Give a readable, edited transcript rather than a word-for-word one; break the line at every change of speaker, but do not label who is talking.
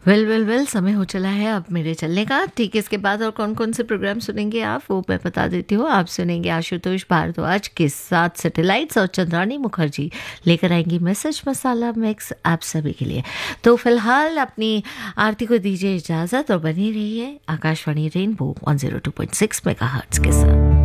Well समय हो चला है अब मेरे चलने का। ठीक है, इसके बाद और कौन कौन से प्रोग्राम सुनेंगे आप, वो मैं बता देती हूँ। आप सुनेंगे आशुतोष भारद्वाज के साथ सैटेलाइट्स और चंद्रानी मुखर्जी लेकर आएंगी मैसेज मसाला मिक्स आप सभी के लिए। तो फिलहाल अपनी आरती को दीजिए इजाज़त और बनी रहिए आकाशवाणी रेनबो 102.6 मेगाहर्ट्ज़ के साथ।